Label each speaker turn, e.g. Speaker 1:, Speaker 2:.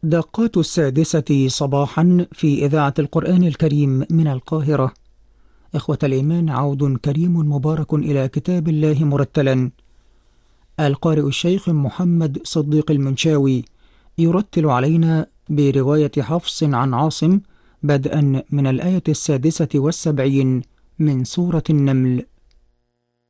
Speaker 1: دقات السادسة صباحا في إذاعة القرآن الكريم من القاهرة. إخوة الإيمان، عود كريم مبارك إلى كتاب الله مرتلا. القارئ الشيخ محمد صديق المنشاوي يرتل علينا برواية حفص عن عاصم بدءا من الآية 76 من سورة النمل.